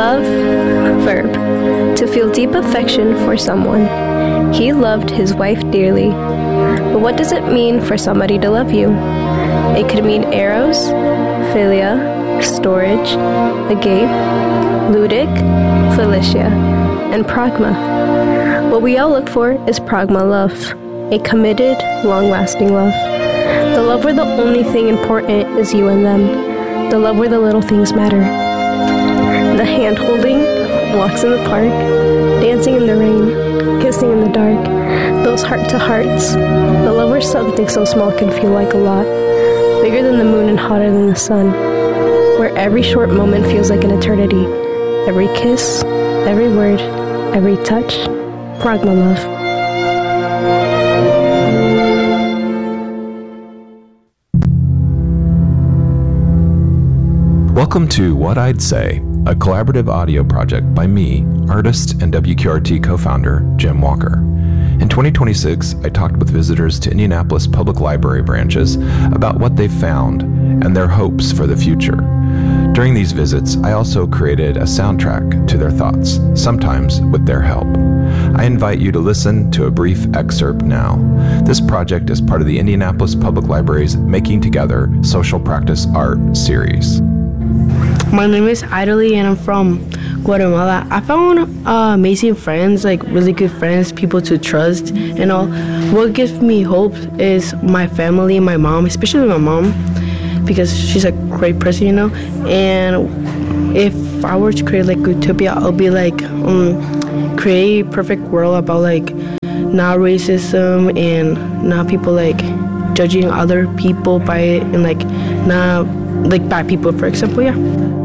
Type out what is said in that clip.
Love, verb, to feel deep affection for someone. He loved his wife dearly. But what does it mean for somebody to love you? It could mean eros, philia, storge, agape, ludic, felicia, and pragma. What we all look for is pragma love, a committed, long-lasting love. The love where the only thing important is you and them. The love where the little things matter. The hand-holding, walks in the park, dancing in the rain, kissing in the dark, those heart-to-hearts. The love where something so small can feel like a lot, bigger than the moon and hotter than the sun, where every short moment feels like an eternity. Every kiss, every word, every touch, pragma love. Welcome to What I'd Say, a collaborative audio project by me, artist and WQRT co-founder Jim Walker. In 2026, I talked with visitors to Indianapolis Public Library branches about what they found and their hopes for the future. During these visits, I also created a soundtrack to their thoughts, sometimes with their help. I invite you to listen to a brief excerpt now. This project is part of the Indianapolis Public Library's Making Together Social Practice Art series. My name is Idaly and I'm from Guatemala. I found amazing friends, like really good friends, people to trust and all. What gives me hope is my family, my mom, especially my mom, because she's a great person, you know. And if I were to create like utopia, I'll be like create a perfect world about like not racism and not people like judging other people by it and like not like bad people, for example, yeah.